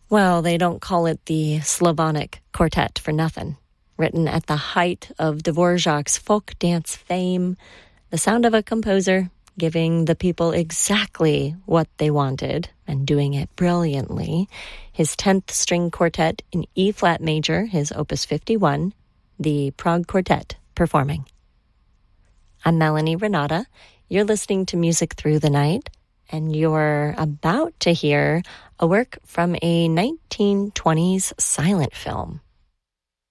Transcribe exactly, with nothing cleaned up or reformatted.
Well, they don't call it the Slavonic Quartet for nothing. Written at the height of Dvorak's folk dance fame, the sound of a composer giving the people exactly what they wanted and doing it brilliantly. His tenth string quartet in E-flat major, his opus fifty-one, the Prague Quartet performing. I'm Melanie Renata. You're listening to Music Through the Night, and you're about to hear a work from a nineteen twenties silent film.